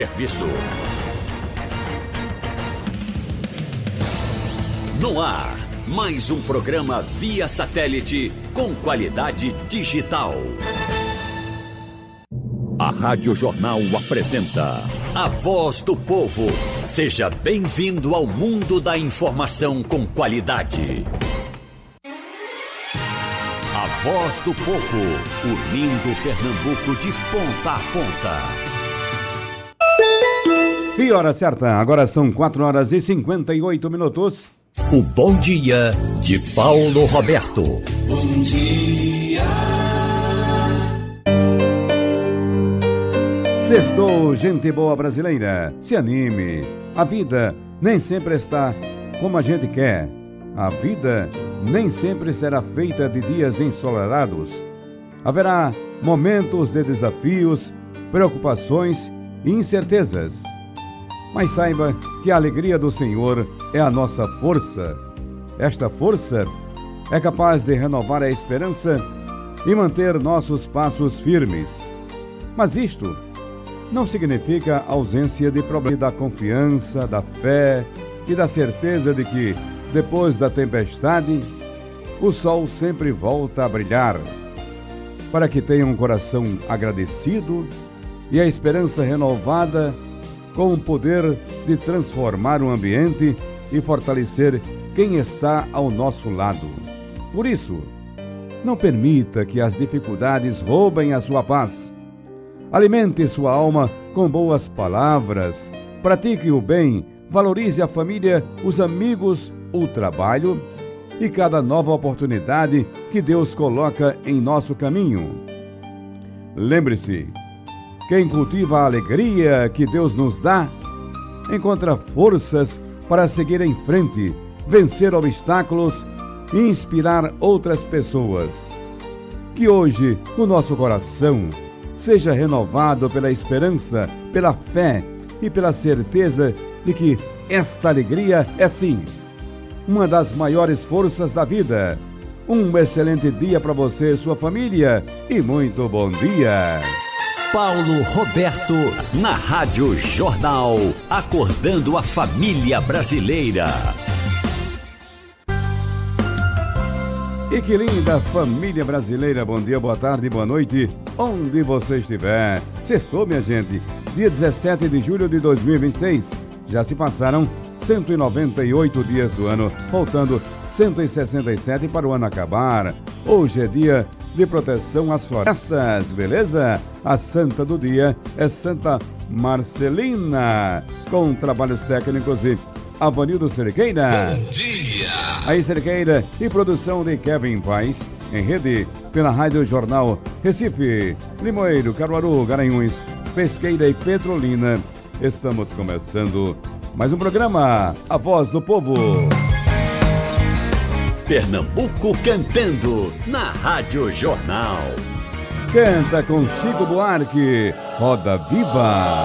Serviço. No ar, mais um programa via satélite com qualidade digital. A Rádio Jornal apresenta A Voz do Povo. Seja bem-vindo ao mundo da informação com qualidade. A Voz do Povo, unindo Pernambuco de ponta a ponta. E hora certa, agora são 4h58. O Bom Dia de Paulo Roberto. Bom dia. Sextou, gente boa brasileira. Se anime. A vida nem sempre está como a gente quer. A vida nem sempre será feita de dias ensolarados. Haverá momentos de desafios, preocupações e incertezas. Mas saiba que a alegria do Senhor é a nossa força. Esta força é capaz de renovar a esperança e manter nossos passos firmes. Mas isto não significa ausência de problema, da confiança, da fé e da certeza de que, depois da tempestade, o sol sempre volta a brilhar. Para que tenha um coração agradecido e a esperança renovada, com o poder de transformar o ambiente e fortalecer quem está ao nosso lado. Por isso, não permita que as dificuldades roubem a sua paz. Alimente sua alma com boas palavras, pratique o bem, valorize a família, os amigos, o trabalho e cada nova oportunidade que Deus coloca em nosso caminho. Lembre-se, quem cultiva a alegria que Deus nos dá, encontra forças para seguir em frente, vencer obstáculos e inspirar outras pessoas. Que hoje o nosso coração seja renovado pela esperança, pela fé e pela certeza de que esta alegria é sim uma das maiores forças da vida. Um excelente dia para você e sua família e muito bom dia! Paulo Roberto, na Rádio Jornal, acordando a família brasileira. E que linda família brasileira, bom dia, boa tarde, boa noite, onde você estiver. Sextou, minha gente, dia 17 de julho de 2026. Já se passaram 198 dias do ano, faltando 167 para o ano acabar. Hoje é dia de proteção às florestas, beleza? A santa do dia é Santa Marcelina, com trabalhos técnicos de Avanildo Cerqueira. Bom dia! Aí, Cerqueira e produção de Kevin Paz, em rede pela Rádio Jornal Recife, Limoeiro, Caruaru, Garanhuns, Pesqueira e Petrolina. Estamos começando mais um programa, A Voz do Povo. Pernambuco cantando na Rádio Jornal. Canta com Chico Buarque, Roda Viva.